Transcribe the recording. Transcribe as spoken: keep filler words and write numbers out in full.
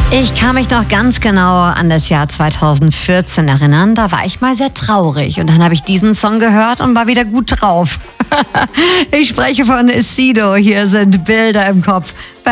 Ich kann mich noch ganz genau an das Jahr zweitausendvierzehn erinnern. Da war ich mal sehr traurig und dann habe ich diesen Song gehört und war wieder gut drauf. Ich spreche von Sido. Hier sind Bilder im Kopf.